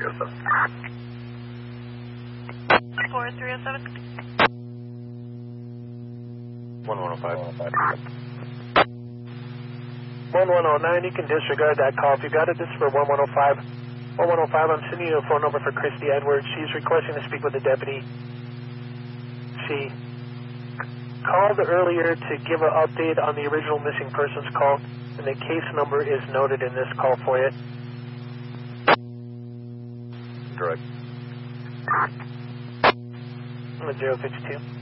4307. 1105. 1109, you can disregard that call. If you got it, this is for 1105. 1105, I'm sending you a phone number for Christy Edwards. She's requesting to speak with the deputy. She called earlier to give an update on the original missing persons call, and the case number is noted in this call for you. Correct. 052.